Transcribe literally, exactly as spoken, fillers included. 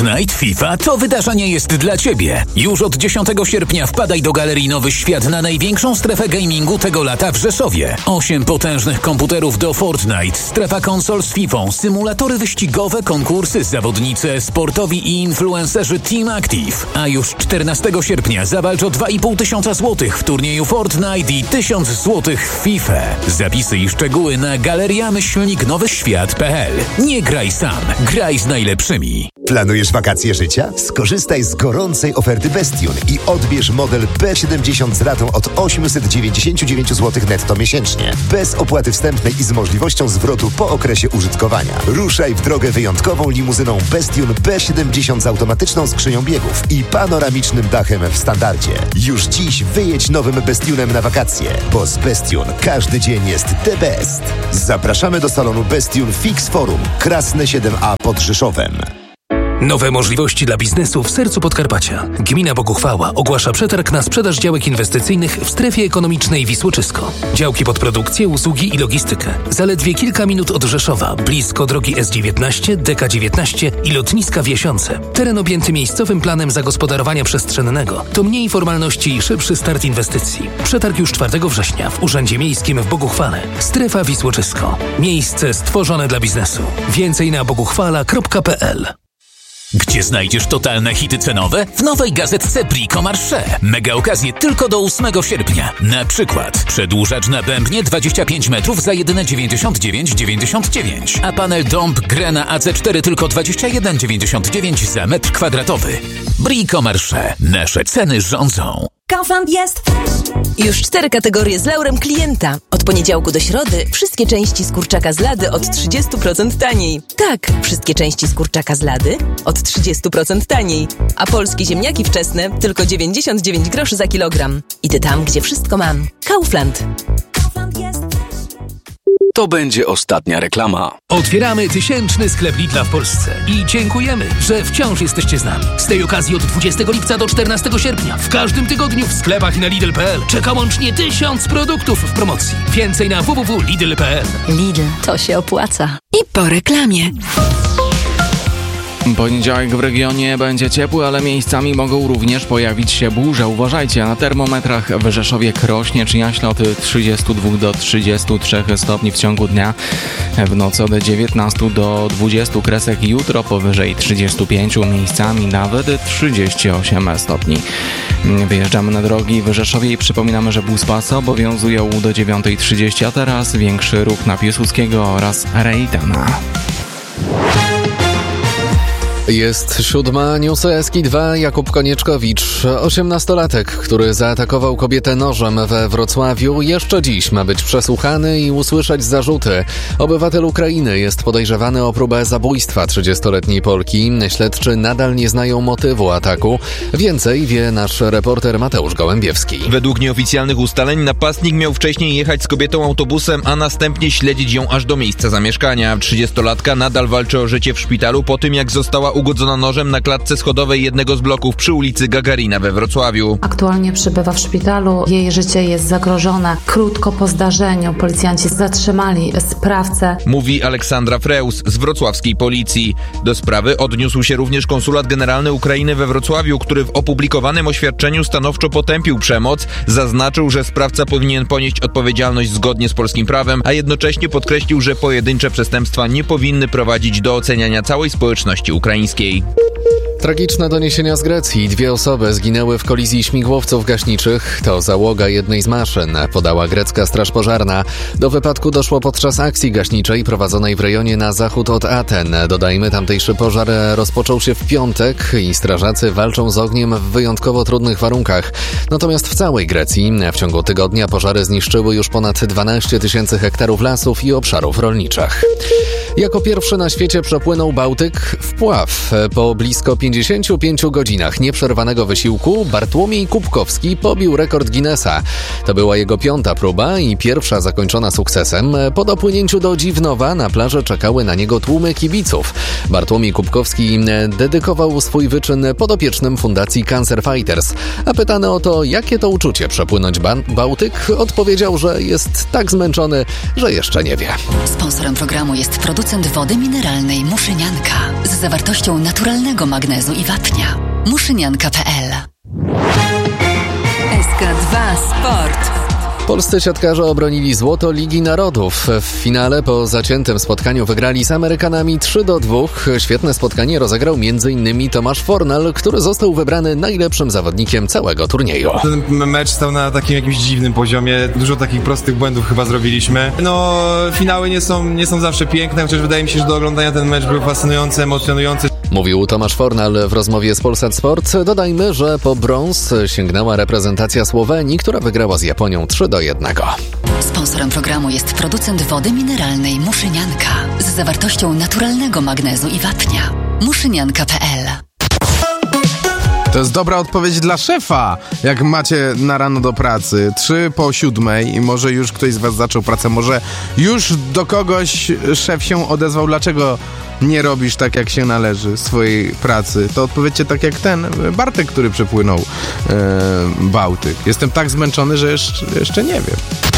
Fortnite, FIFA to wydarzenie jest dla Ciebie. Już od dziesiątego sierpnia wpadaj do Galerii Nowy Świat na największą strefę gamingu tego lata w Rzeszowie. Osiem potężnych komputerów do Fortnite, strefa konsol z Fifą, symulatory wyścigowe, konkursy, zawodnicy sportowi i influencerzy Team Active. A już czternastego sierpnia zawalcz o dwa i pół tysiąca złotych w turnieju Fortnite i tysiąc złotych w FIFA. Zapisy i szczegóły na galeria myślnik nowy świat kropka p l. Nie graj sam, graj z najlepszymi. Planujesz wakacje życia? Skorzystaj z gorącej oferty Bestune i odbierz model B siedemdziesiąt z ratą od osiemset dziewięćdziesiąt dziewięć złotych netto miesięcznie. Bez opłaty wstępnej i z możliwością zwrotu po okresie użytkowania. Ruszaj w drogę wyjątkową limuzyną Bestune B siedemdziesiąt z automatyczną skrzynią biegów i panoramicznym dachem w standardzie. Już dziś wyjedź nowym Bestunem na wakacje, bo z Bestune każdy dzień jest the best. Zapraszamy do salonu Bestune Fix Forum, Krasne siedem a pod Rzeszowem. Nowe możliwości dla biznesu w sercu Podkarpacia. Gmina Boguchwała ogłasza przetarg na sprzedaż działek inwestycyjnych w strefie ekonomicznej Wisłoczysko. Działki pod produkcję, usługi i logistykę. Zaledwie kilka minut od Rzeszowa, blisko drogi S dziewiętnaście, D K dziewiętnaście i lotniska w Jasiące. Teren objęty miejscowym planem zagospodarowania przestrzennego. To mniej formalności i szybszy start inwestycji. Przetarg już czwartego września w Urzędzie Miejskim w Boguchwale. Strefa Wisłoczysko. Miejsce stworzone dla biznesu. Więcej na boguchwala kropka p l. Gdzie znajdziesz totalne hity cenowe? W nowej gazetce Brico Marché. Mega okazje tylko do ósmego sierpnia. Na przykład przedłużacz na bębnie dwadzieścia pięć metrów za jedyne dziewięćdziesiąt dziewięć dziewięćdziesiąt dziewięć, a panel Dąb Grena A C cztery tylko dwadzieścia jeden dziewięćdziesiąt dziewięć za metr kwadratowy. Brico Marché. Nasze ceny rządzą. Kaufland jest już cztery kategorie z laurem klienta. Od poniedziałku do środy wszystkie części z kurczaka z lady od trzydzieści procent taniej. Tak, wszystkie części z kurczaka z lady od trzydzieści procent taniej. A polskie ziemniaki wczesne tylko dziewięćdziesiąt dziewięć groszy za kilogram. Idę tam, gdzie wszystko mam. Kaufland. Kaufland jest. To będzie ostatnia reklama. Otwieramy tysięczny sklep Lidla w Polsce i dziękujemy, że wciąż jesteście z nami. Z tej okazji od dwudziestego lipca do czternastego sierpnia w każdym tygodniu w sklepach i na Lidl kropka p l czeka łącznie tysiąc produktów w promocji. Więcej na w w w kropka lidl kropka p l. Lidl, to się opłaca. I po reklamie. Poniedziałek w regionie będzie ciepły, ale miejscami mogą również pojawić się burze. Uważajcie, na termometrach w Rzeszowie, Krośnie czy Jaśle od trzydziestu dwóch do trzydziestu trzech stopni w ciągu dnia. W nocy od dziewiętnastu do dwudziestu Kresek, jutro powyżej trzydziestu pięciu, miejscami nawet trzydzieści osiem stopni. Wyjeżdżamy na drogi w Rzeszowie i przypominamy, że buspasy obowiązują do dziewiątej trzydzieści, a teraz większy ruch na Piłsudskiego oraz Reitana. Jest siódma, newsy S K dwa. Jakub Konieczkowicz, osiemnastolatek, który zaatakował kobietę nożem we Wrocławiu, jeszcze dziś ma być przesłuchany i usłyszeć zarzuty. Obywatel Ukrainy jest podejrzewany o próbę zabójstwa trzydziestoletniej Polki. Śledczy nadal nie znają motywu ataku. Więcej wie nasz reporter Mateusz Gołębiewski. Według nieoficjalnych ustaleń napastnik miał wcześniej jechać z kobietą autobusem, a następnie śledzić ją aż do miejsca zamieszkania. trzydziestolatka nadal walczy o życie w szpitalu po tym, jak została ugodzona nożem na klatce schodowej jednego z bloków przy ulicy Gagarina we Wrocławiu. Aktualnie przebywa w szpitalu, jej życie jest zagrożone. Krótko po zdarzeniu policjanci zatrzymali sprawcę. Mówi Aleksandra Freus z wrocławskiej policji. Do sprawy odniósł się również konsulat generalny Ukrainy we Wrocławiu, który w opublikowanym oświadczeniu stanowczo potępił przemoc, zaznaczył, że sprawca powinien ponieść odpowiedzialność zgodnie z polskim prawem, a jednocześnie podkreślił, że pojedyncze przestępstwa nie powinny prowadzić do oceniania całej społeczności ukraińskiej. Tragiczne doniesienia z Grecji. Dwie osoby zginęły w kolizji śmigłowców gaśniczych. To załoga jednej z maszyn, podała grecka straż pożarna. Do wypadku doszło podczas akcji gaśniczej prowadzonej w rejonie na zachód od Aten. Dodajmy, tamtejszy pożar rozpoczął się w piątek i strażacy walczą z ogniem w wyjątkowo trudnych warunkach. Natomiast w całej Grecji w ciągu tygodnia pożary zniszczyły już ponad dwanaście tysięcy hektarów lasów i obszarów rolniczych. Jako pierwszy na świecie przepłynął Bałtyk w pław. Po blisko pięćdziesięciu pięciu godzinach nieprzerwanego wysiłku Bartłomiej Kubkowski pobił rekord Guinnessa. To była jego piąta próba i pierwsza zakończona sukcesem. Po dopłynięciu do Dziwnowa na plaży czekały na niego tłumy kibiców. Bartłomiej Kubkowski dedykował swój wyczyn podopiecznym Fundacji Cancer Fighters. A pytany o to, jakie to uczucie przepłynąć ba- Bałtyk, odpowiedział, że jest tak zmęczony, że jeszcze nie wie. Sponsorem programu jest producent wody mineralnej Muszynianka z zawartością naturalnego magnezu i wapnia. muszynianka kropka pe el. S K dwa Sport. Polscy siatkarze obronili złoto Ligi Narodów. W finale po zaciętym spotkaniu wygrali z Amerykanami trzy do dwóch. Świetne spotkanie rozegrał m.in. Tomasz Fornal, który został wybrany najlepszym zawodnikiem całego turnieju. Ten mecz stał na takim jakimś dziwnym poziomie. Dużo takich prostych błędów chyba zrobiliśmy. No, finały nie są, nie są zawsze piękne, chociaż wydaje mi się, że do oglądania ten mecz był fascynujący, emocjonujący. Mówił Tomasz Fornal w rozmowie z Polsat Sport. Dodajmy, że po brąz sięgnęła reprezentacja Słowenii, która wygrała z Japonią trzy do jednego. Sponsorem programu jest producent wody mineralnej Muszynianka z zawartością naturalnego magnezu i wapnia. muszynianka kropka pe el. To jest dobra odpowiedź dla szefa, jak macie na rano do pracy, trzy po siódmej i może już ktoś z was zaczął pracę, może już do kogoś szef się odezwał, dlaczego nie robisz tak, jak się należy swojej pracy, to odpowiedzcie tak jak ten Bartek, który przepłynął e, Bałtyk. Jestem tak zmęczony, że jeszcze, jeszcze nie wiem.